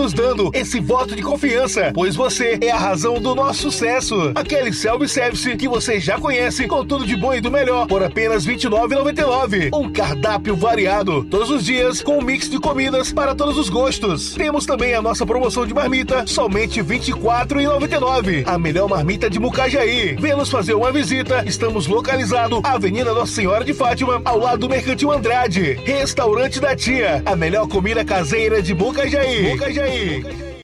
nos dando esse voto de confiança, pois você é a razão do nosso sucesso. Aquele self-service que você já conhece, com tudo de bom e do melhor, por apenas R$ 29,99. Um cardápio variado, todos os dias, com um mix de comidas para todos os gostos. Temos também a nossa promoção de marmita, somente R$ 24,99. A melhor marmita de Mucajaí. Venha nos fazer uma visita, estamos localizados na Avenida Nossa Senhora de Fátima, ao lado do Mercantil Andrade. Restaurante da Tia, a melhor comida caseira de Mucajaí.